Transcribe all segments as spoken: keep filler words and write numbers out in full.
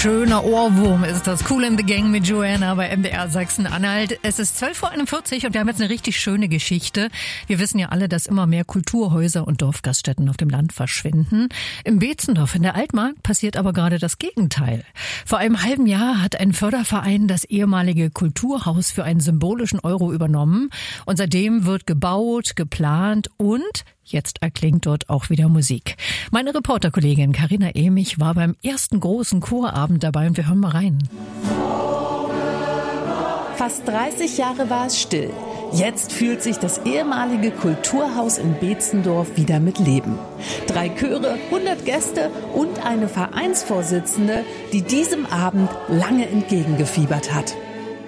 schöner Ohrwurm ist das. Kool and the Gang mit Joanna bei M D R Sachsen-Anhalt. Es ist zwölf Uhr einundvierzig und wir haben jetzt eine richtig schöne Geschichte. Wir wissen ja alle, dass immer mehr Kulturhäuser und Dorfgaststätten auf dem Land verschwinden. Im Beetzendorf in der Altmark passiert aber gerade das Gegenteil. Vor einem halben Jahr hat ein Förderverein das ehemalige Kulturhaus für einen symbolischen Euro übernommen. Und seitdem wird gebaut, geplant und jetzt erklingt dort auch wieder Musik. Meine Reporterkollegin Carina Emich war beim ersten großen Chorabend dabei und wir hören mal rein. Fast dreißig Jahre war es still. Jetzt fühlt sich das ehemalige Kulturhaus in Beetzendorf wieder mit Leben. Drei Chöre, hundert Gäste und eine Vereinsvorsitzende, die diesem Abend lange entgegengefiebert hat.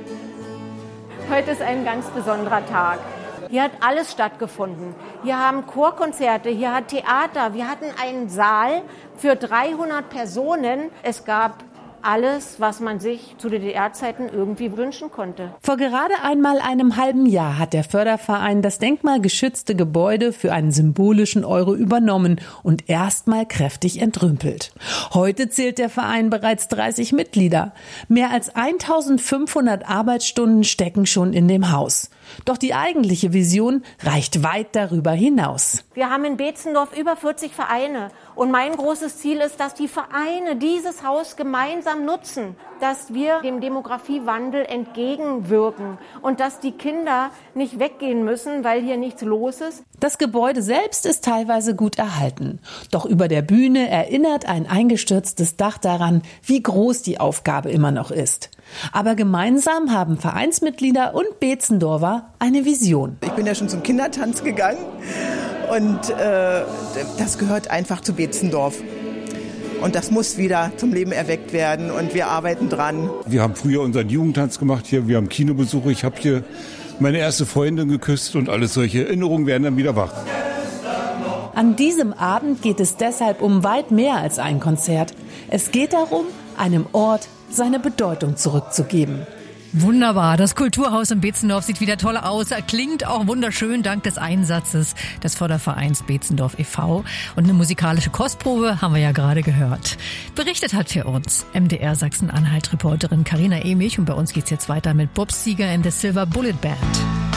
Heute ist ein ganz besonderer Tag. Hier hat alles stattgefunden. Hier haben Chorkonzerte, hier hat Theater. Wir hatten einen Saal für dreihundert Personen. Es gab alles, was man sich zu D D R-Zeiten irgendwie wünschen konnte. Vor gerade einmal einem halben Jahr hat der Förderverein das denkmalgeschützte Gebäude für einen symbolischen Euro übernommen und erstmal kräftig entrümpelt. Heute zählt der Verein bereits dreißig Mitglieder. Mehr als eintausendfünfhundert Arbeitsstunden stecken schon in dem Haus. Doch die eigentliche Vision reicht weit darüber hinaus. Wir haben in Beetzendorf über vierzig Vereine. Und mein großes Ziel ist, dass die Vereine dieses Haus gemeinsam nutzen, dass wir dem Demografiewandel entgegenwirken und dass die Kinder nicht weggehen müssen, weil hier nichts los ist. Das Gebäude selbst ist teilweise gut erhalten. Doch über der Bühne erinnert ein eingestürztes Dach daran, wie groß die Aufgabe immer noch ist. Aber gemeinsam haben Vereinsmitglieder und Beetzendorfer eine Vision. Ich bin ja schon zum Kindertanz gegangen und äh, das gehört einfach zu Beetzendorf. Und das muss wieder zum Leben erweckt werden und wir arbeiten dran. Wir haben früher unseren Jugendtanz gemacht hier, wir haben Kinobesuche, ich habe hier meine erste Freundin geküsst und alles solche Erinnerungen werden dann wieder wach. An diesem Abend geht es deshalb um weit mehr als ein Konzert. Es geht darum, einem Ort seine Bedeutung zurückzugeben. Wunderbar, das Kulturhaus in Beetzendorf sieht wieder toll aus, klingt auch wunderschön dank des Einsatzes des Fördervereins Beetzendorf e V. Und eine musikalische Kostprobe haben wir ja gerade gehört. Berichtet hat für uns M D R Sachsen-Anhalt-Reporterin Carina Emich und bei uns geht's jetzt weiter mit Bob Seger and the Silver Bullet Band.